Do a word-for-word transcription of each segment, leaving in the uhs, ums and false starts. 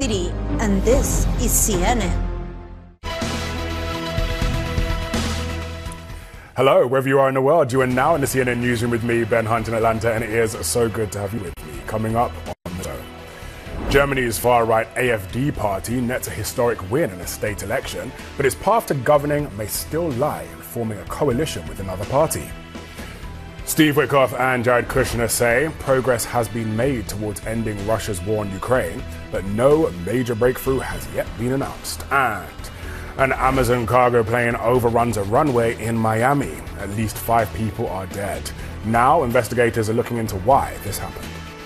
Wandiri, and this is C N N. Hello, wherever you are in the world, you are now in the C N N Newsroom with me, Ben Hunt in Atlanta, and it is so good to have you with me. Coming up on the show, Germany's far-right A F D party nets a historic win in a state election, but its path to governing may still lie in forming a coalition with another party. Steve Witkoff and Jared Kushner say progress has been made towards ending Russia's war on Ukraine, but no major breakthrough has yet been announced. And an Amazon cargo plane overruns a runway in Miami. At least five people are dead. Now investigators are looking into why this happened.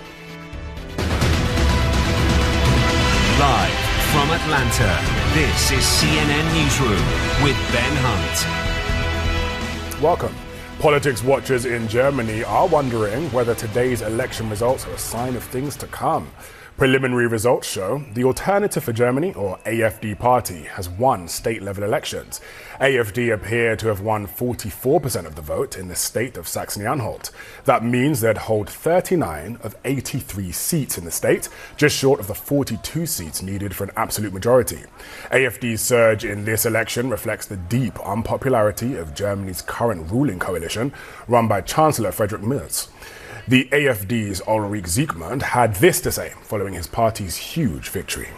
Live from Atlanta, this is C N N Newsroom with Ben Hunt. Welcome. Politics watchers in Germany are wondering whether today's election results are a sign of things to come. Preliminary results show the Alternative for Germany, or A F D party, has won state-level elections. A F D appear to have won forty-four percent of the vote in the state of Saxony-Anhalt. That means they'd hold thirty-nine of eighty-three seats in the state, just short of the forty-two seats needed for an absolute majority. A F D's surge in this election reflects the deep unpopularity of Germany's current ruling coalition, run by Chancellor Friedrich Merz. The A F D's Ulrich Siegmund had this to say following his party's huge victory.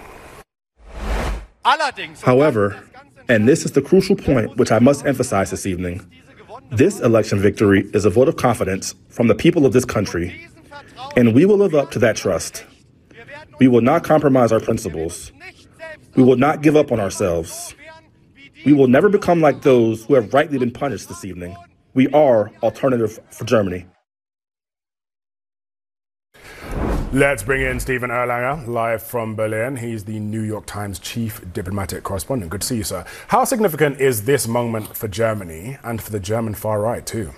However, and this is the crucial point which I must emphasize this evening, this election victory is a vote of confidence from the people of this country, and we will live up to that trust. We will not compromise our principles. We will not give up on ourselves. We will never become like those who have rightly been punished this evening. We are Alternative for Germany. Let's bring in Stephen Erlanger, live from Berlin. He's the New York Times chief diplomatic correspondent. Good to see you, sir. How significant is this moment for Germany and for the German far right, too?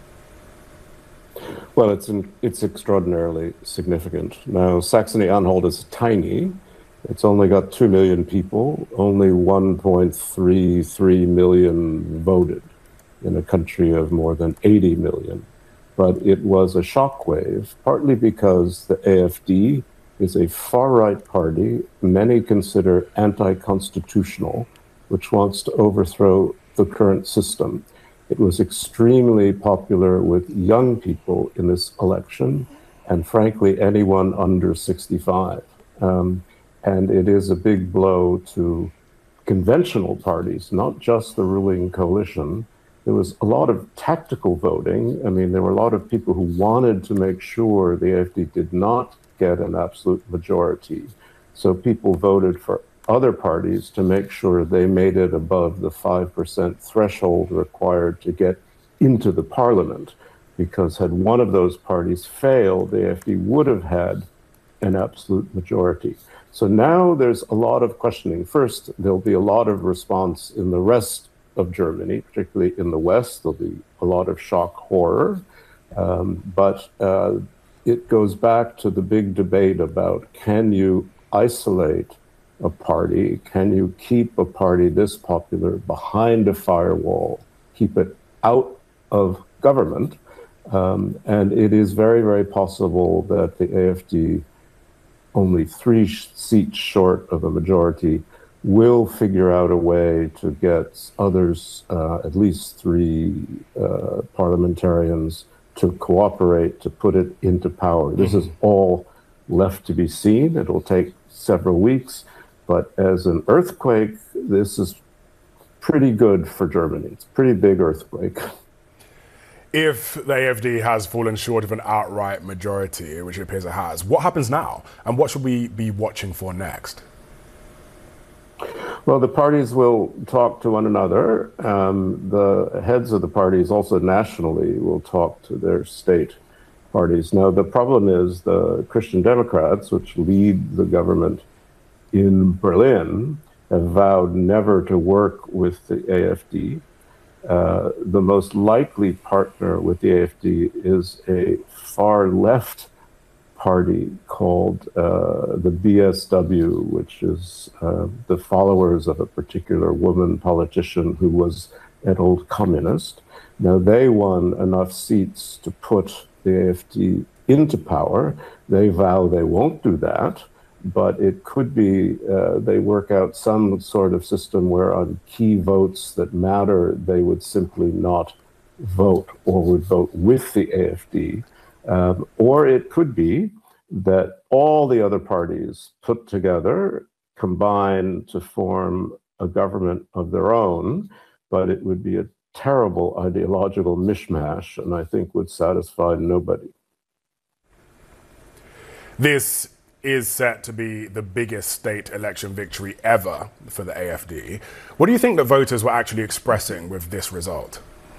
Well, it's in, it's extraordinarily significant. Now, Saxony-Anhalt is tiny. It's only got two million people. Only one point three three million voted in a country of more than eighty million. But it was a shockwave, partly because the A F D is a far-right party many consider anti-constitutional, which wants to overthrow the current system. It was extremely popular with young people in this election, and frankly, anyone under sixty-five. Um, and it is a big blow to conventional parties, not just the ruling coalition. There was a lot of tactical voting. I mean, there were a lot of people who wanted to make sure the A F D did not get an absolute majority. So people voted for other parties to make sure they made it above the five percent threshold required to get into the parliament. Because had one of those parties failed, the A F D would have had an absolute majority. So now there's a lot of questioning. First, there'll be a lot of response in the rest of Germany, particularly in the West. There'll be a lot of shock horror. Um, but uh, it goes back to the big debate about, can you isolate a party? Can you keep a party this popular behind a firewall, keep it out of government? Um, and it is very, very possible that the A F D, only three seats short of a majority, will figure out a way to get others, uh, at least three uh, parliamentarians, to cooperate to put it into power. This is all left to be seen. It'll take several weeks, but as an earthquake, this is pretty good for Germany. It's a pretty big earthquake. If the A F D has fallen short of an outright majority, which it appears it has, what happens now? And what should we be watching for next? Well, the parties will talk to one another. Um, the heads of the parties also nationally will talk to their state parties. Now, the problem is the Christian Democrats, which lead the government in Berlin, have vowed never to work with the A F D. Uh, the most likely partner with the A F D is a far left party called uh, the B S W, which is uh, the followers of a particular woman politician who was an old communist. Now, they won enough seats to put the A F D into power. They vow they won't do that. but it could be uh, they work out some sort of system where on key votes that matter, they would simply not vote or would vote with the A F D. Um, or it could be that all the other parties put together combine to form a government of their own, but it would be a terrible ideological mishmash, and I think would satisfy nobody. This is set to be the biggest state election victory ever for the A F D. What do you think the voters were actually expressing with this result?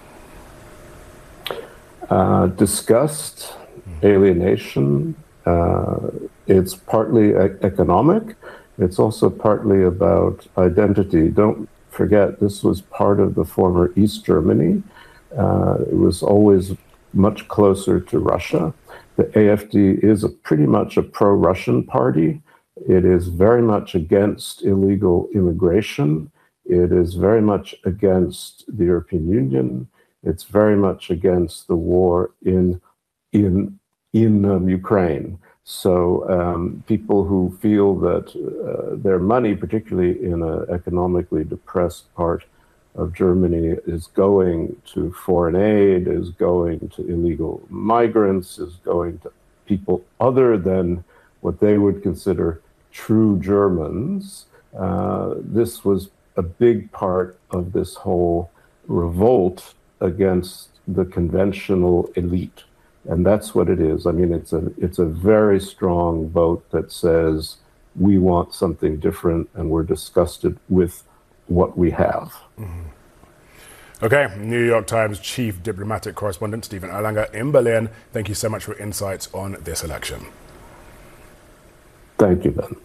Uh, disgust, alienation. Uh, it's partly e- economic. It's also partly about identity. Don't forget, this was part of the former East Germany. Uh, it was always much closer to Russia. The A F D is a pretty much a pro-Russian party. It is very much against illegal immigration. It is very much against the European Union. It's very much against the war in in in um, Ukraine. So um, people who feel that uh, their money, particularly in an economically depressed part of Germany, is going to foreign aid, is going to illegal migrants, is going to people other than what they would consider true Germans. Uh, this was a big part of this whole revolt against the conventional elite. And that's what it is. I mean, it's a it's a very strong vote that says we want something different and we're disgusted with what we have. Mm-hmm. Okay, New York Times chief diplomatic correspondent Stephen Erlanger in Berlin. Thank you so much for insights on this election. Thank you, Ben.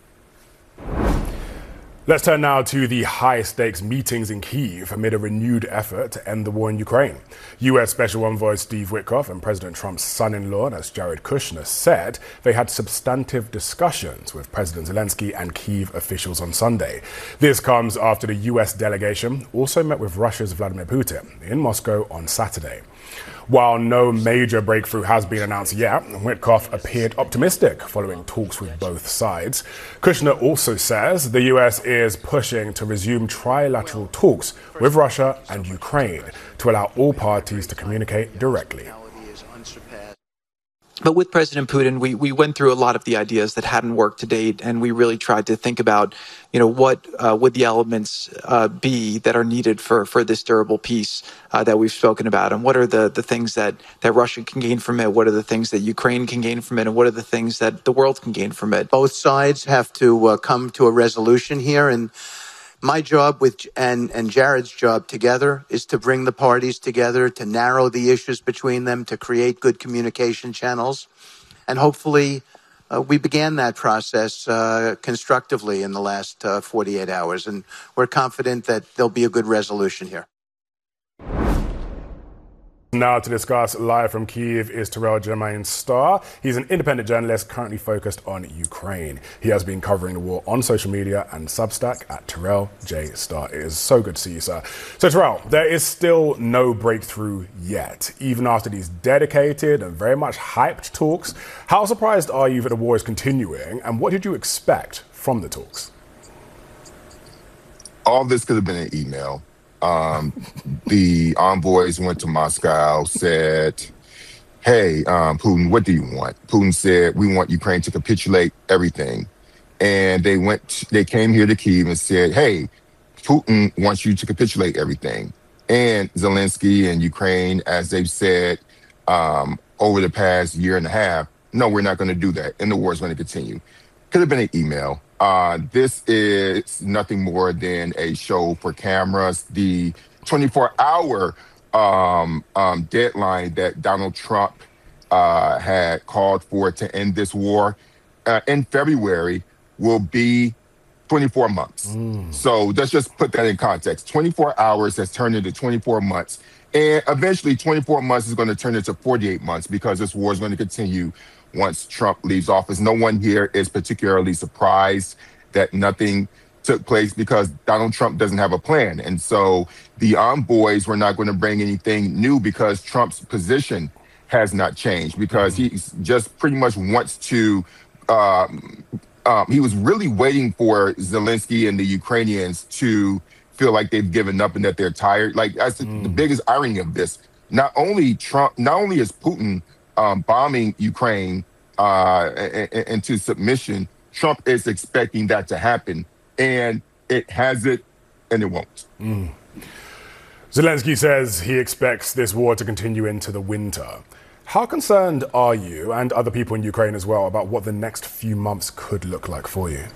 Let's turn now to the high-stakes meetings in Kyiv amid a renewed effort to end the war in Ukraine. U S Special Envoy Steve Witkoff and President Trump's son-in-law, that's Jared Kushner, said they had substantive discussions with President Zelensky and Kyiv officials on Sunday. This comes after the U S delegation also met with Russia's Vladimir Putin in Moscow on Saturday. While no major breakthrough has been announced yet, Witkoff appeared optimistic following talks with both sides. Kushner also says the U S is pushing to resume trilateral talks with Russia and Ukraine to allow all parties to communicate directly. But with President Putin, we, we went through a lot of the ideas that hadn't worked to date, and we really tried to think about, you know, what uh, would the elements uh, be that are needed for, for this durable peace uh, that we've spoken about, and what are the, the things that, that Russia can gain from it, what are the things that Ukraine can gain from it, and what are the things that the world can gain from it. Both sides have to uh, come to a resolution here, and my job with and, and Jared's job together is to bring the parties together, to narrow the issues between them, to create good communication channels. And hopefully uh, we began that process uh, constructively in the last uh, forty-eight hours. And we're confident that there'll be a good resolution here. Now to discuss live from Kyiv is Terrell Jermaine Starr. He's an independent journalist currently focused on Ukraine. He has been covering the war on social media and Substack at Terrell J. Starr. It is so good to see you, sir. So Terrell, there is still no breakthrough yet, even after these dedicated and very much hyped talks. How surprised are you that the war is continuing, and what did you expect from the talks? All this could have been an email. Um, the envoys went to Moscow, said, hey, um, Putin, what do you want? Putin said, we want Ukraine to capitulate everything. And they went, they came here to Kyiv and said, hey, Putin wants you to capitulate everything. And Zelensky and Ukraine, as they've said um, over the past year and a half, no, we're not going to do that. And the war is going to continue. Could have been an email. Uh, this is nothing more than a show for cameras. The twenty-four hour um, um, deadline that Donald Trump uh, had called for to end this war uh, in February will be twenty-four months. Mm. So let's just put that in context. twenty-four hours has turned into twenty-four months. And eventually twenty-four months is going to turn into forty-eight months because this war is going to continue once Trump leaves office. No one here is particularly surprised that nothing took place because Donald Trump doesn't have a plan. And so the envoys were not going to bring anything new because Trump's position has not changed, because he just pretty much wants to um, um, he was really waiting for Zelensky and the Ukrainians to feel like they've given up and that they're tired. Like that's the, mm. the biggest irony of this. Not only Trump, not only is Putin um, bombing Ukraine uh, into submission, Trump is expecting that to happen, and it hasn't, and it won't. Mm. Zelensky says he expects this war to continue into the winter. How concerned are you and other people in Ukraine as well about what the next few months could look like for you?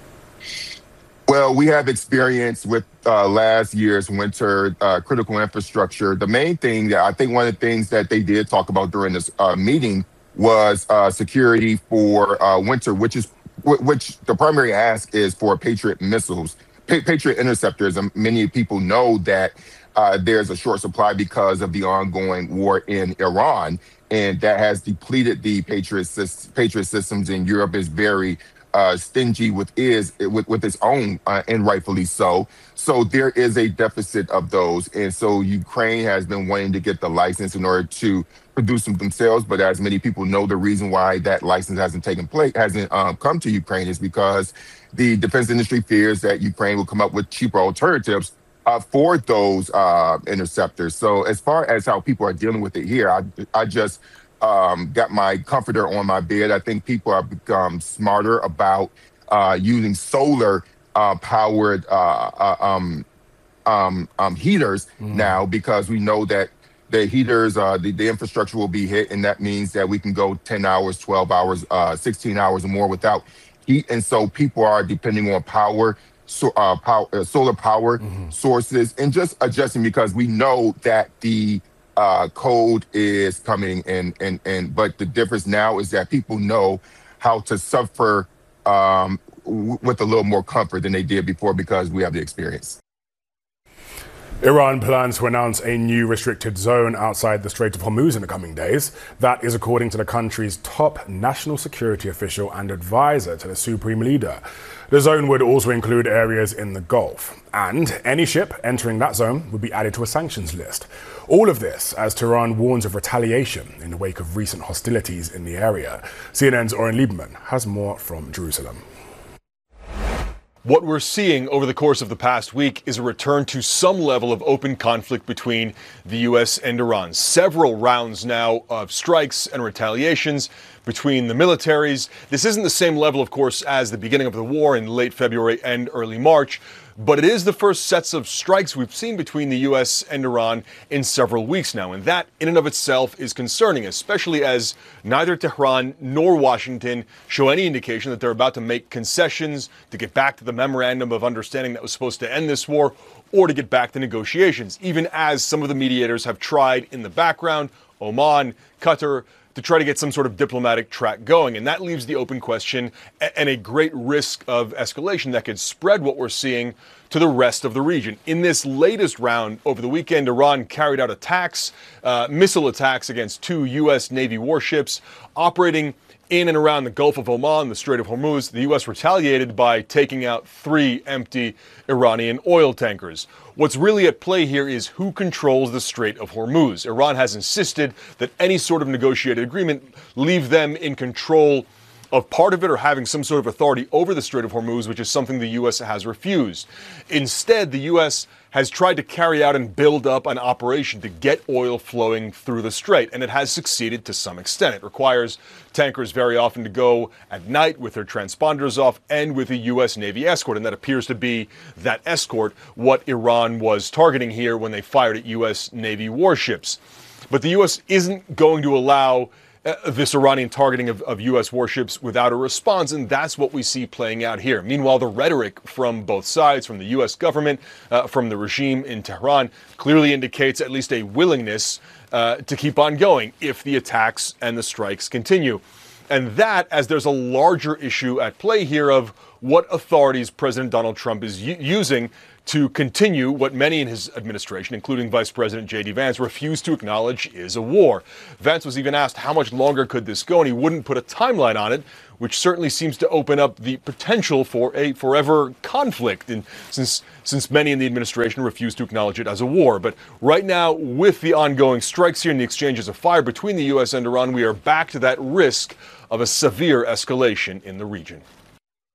Well, we have experience with uh, last year's winter uh, critical infrastructure. The main thing that I think one of the things that they did talk about during this uh, meeting was uh, security for uh, winter, which is which the primary ask is for Patriot missiles, pa- Patriot interceptors. And many people know that uh, there's a short supply because of the ongoing war in Iran, and that has depleted the Patriot, Patriot systems. And Europe is very Uh, stingy with is with, with its own, uh, and rightfully so. So there is a deficit of those, and so Ukraine has been wanting to get the license in order to produce them themselves. But as many people know, the reason why that license hasn't taken place, hasn't um, come to Ukraine, is because the defense industry fears that Ukraine will come up with cheaper alternatives uh, for those uh, interceptors. So as far as how people are dealing with it here, I, I just. Um, got my comforter on my bed. I think people have become smarter about uh, using solar uh, powered uh, uh, um, um, um, heaters mm. now, because we know that the heaters, uh, the, the infrastructure will be hit, and that means that we can go ten hours, twelve hours, uh, sixteen hours or more without heat. And so people are depending on power, so, uh, power uh, solar power mm-hmm. sources, and just adjusting, because we know that the Uh, cold is coming, and and and but the difference now is that people know how to suffer um, w- with a little more comfort than they did before, because we have the experience. Iran plans to announce a new restricted zone outside the Strait of Hormuz in the coming days. That is according to the country's top national security official and advisor to the supreme leader. The zone would also include areas in the Gulf, and any ship entering that zone would be added to a sanctions list. All of this as Tehran warns of retaliation in the wake of recent hostilities in the area. C N N's Oren Lieberman has more from Jerusalem. What we're seeing over the course of the past week is a return to some level of open conflict between the U S and Iran. Several rounds now of strikes and retaliations between the militaries. This isn't the same level, of course, as the beginning of the war in late February and early March, but it is the first sets of strikes we've seen between the U S and Iran in several weeks now. And that, in and of itself, is concerning, especially as neither Tehran nor Washington show any indication that they're about to make concessions to get back to the memorandum of understanding that was supposed to end this war, or to get back to negotiations, even as some of the mediators have tried in the background, Oman, Qatar, to try to get some sort of diplomatic track going. And that leaves the open question and a great risk of escalation that could spread what we're seeing to the rest of the region. In this latest round over the weekend, Iran carried out attacks, uh, missile attacks against two U S Navy warships operating in and around the Gulf of Oman, the Strait of Hormuz. The U S retaliated by taking out three empty Iranian oil tankers. What's really at play here is who controls the Strait of Hormuz. Iran has insisted that any sort of negotiated agreement leave them in control of part of it, or having some sort of authority over the Strait of Hormuz, which is something the U S has refused. Instead, the U S has tried to carry out and build up an operation to get oil flowing through the strait, and it has succeeded to some extent. It requires tankers very often to go at night with their transponders off and with a U S Navy escort, and that appears to be that escort what Iran was targeting here when they fired at U S Navy warships. But the U S isn't going to allow Uh, this Iranian targeting of, of U S warships without a response, and that's what we see playing out here. Meanwhile, the rhetoric from both sides, from the U S government, uh, from the regime in Tehran, clearly indicates at least a willingness uh, to keep on going if the attacks and the strikes continue. And that, as there's a larger issue at play here of what authorities President Donald Trump is u- using to continue what many in his administration, including Vice President J D Vance, refused to acknowledge is a war. Vance was even asked how much longer could this go, and he wouldn't put a timeline on it, which certainly seems to open up the potential for a forever conflict, and since since many in the administration refuse to acknowledge it as a war. But right now, with the ongoing strikes here and the exchanges of fire between the U S and Iran, we are back to that risk of a severe escalation in the region.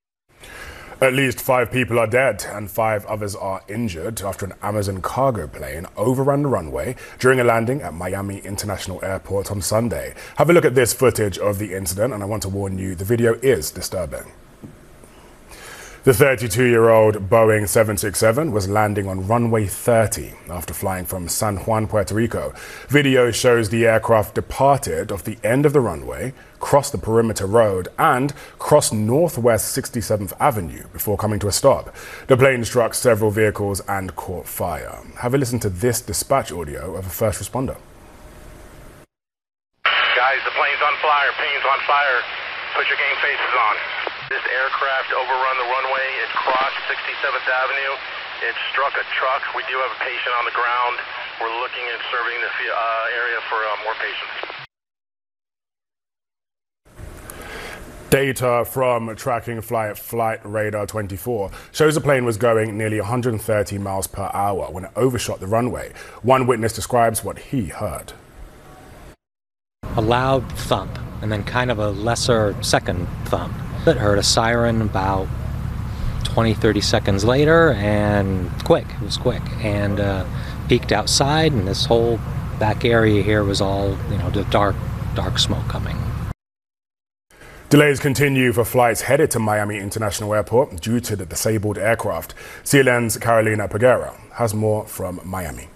At least five people are dead and five others are injured after an Amazon cargo plane overran the runway during a landing at Miami International Airport on Sunday. Have a look at this footage of the incident, and I want to warn you, the video is disturbing. The thirty-two-year-old Boeing seven sixty-seven was landing on runway thirty after flying from San Juan, Puerto Rico. Video shows the aircraft departed off the end of the runway, crossed the perimeter road, and crossed Northwest sixty-seventh Avenue before coming to a stop. The plane struck several vehicles and caught fire. Have a listen to this dispatch audio of a first responder. Guys, the plane's on fire. Plane's on fire. Put your game faces on. This aircraft overrun the runway. It crossed sixty-seventh Avenue. It struck a truck. We do have a patient on the ground. We're looking at serving this uh, area for uh, more patients. Data from tracking flight Flight Radar twenty-four shows the plane was going nearly one hundred thirty miles per hour when it overshot the runway. One witness describes what he heard. A loud thump, and then kind of a lesser second thump. It heard a siren about twenty, thirty seconds later, and quick, it was quick, and uh, peeked outside, and this whole back area here was all, you know, the dark, dark smoke coming. Delays continue for flights headed to Miami International Airport due to the disabled aircraft. C N N's Carolina Peguero has more from Miami.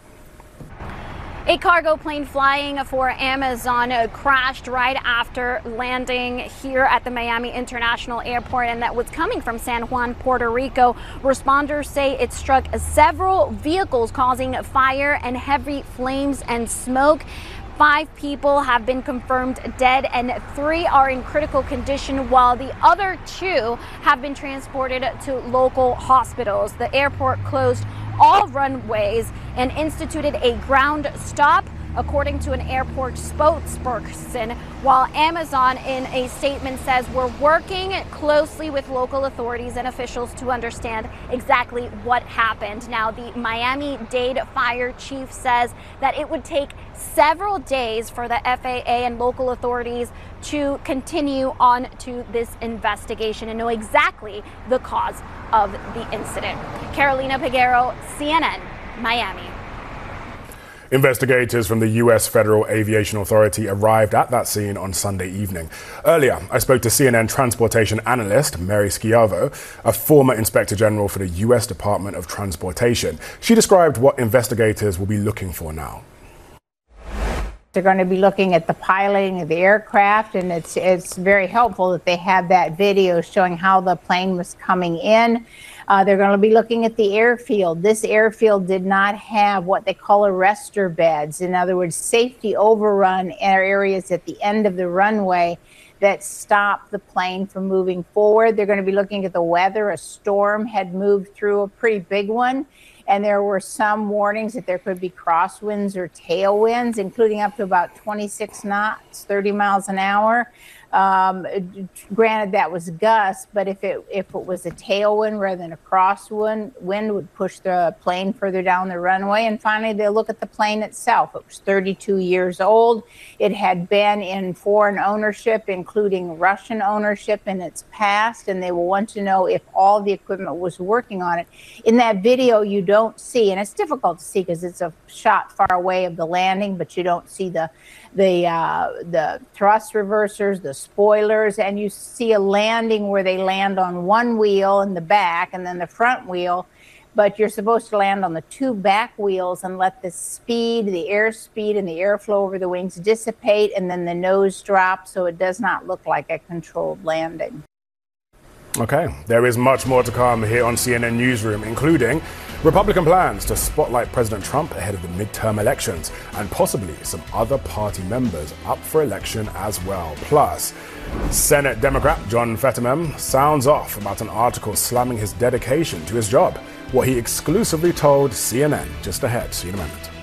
A cargo plane flying for Amazon crashed right after landing here at the Miami International Airport, and that was coming from San Juan, Puerto Rico. Responders say it struck several vehicles, causing fire and heavy flames and smoke. Five people have been confirmed dead and three are in critical condition, while the other two have been transported to local hospitals. The airport closed all runways and instituted a ground stop, according to an airport spokesperson, while Amazon in a statement says we're working closely with local authorities and officials to understand exactly what happened. Now, the Miami-Dade fire chief says that it would take several days for the F A A and local authorities to continue on to this investigation and know exactly the cause of the incident. Carolina Peguero, C N N, Miami. Investigators from the U S Federal Aviation Authority arrived at that scene on Sunday evening. Earlier, I spoke to C N N transportation analyst Mary Schiavo, a former Inspector General for the U S Department of Transportation. She described what investigators will be looking for now. They're going to be looking at the piloting of the aircraft, and it's it's very helpful that they have that video showing how the plane was coming in. Uh, they're going to be looking at the airfield. This airfield did not have what they call arrestor beds. In other words, safety overrun areas at the end of the runway that stop the plane from moving forward. They're going to be looking at the weather. A storm had moved through, a pretty big one. And there were some warnings that there could be crosswinds or tailwinds, including up to about twenty-six knots, thirty miles an hour. Um, granted, that was gusts, but if it if it was a tailwind rather than a crosswind, wind would push the plane further down the runway. And finally, they'll look at the plane itself. It was thirty-two years old. It had been in foreign ownership, including Russian ownership in its past, and they will want to know if all the equipment was working on it. In that video, you don't see, and it's difficult to see because it's a shot far away of the landing, but you don't see the the uh, the thrust reversers, the spoilers, and you see a landing where they land on one wheel in the back and then the front wheel, but you're supposed to land on the two back wheels and let the speed, the airspeed and the airflow over the wings dissipate, and then the nose drop so it does not look like a controlled landing. Okay, there is much more to come here on C N N Newsroom, including Republican plans to spotlight President Trump ahead of the midterm elections, and possibly some other party members up for election as well. Plus, Senate Democrat John Fetterman sounds off about an article slamming his dedication to his job, what he exclusively told C N N. Just ahead. See you in a moment.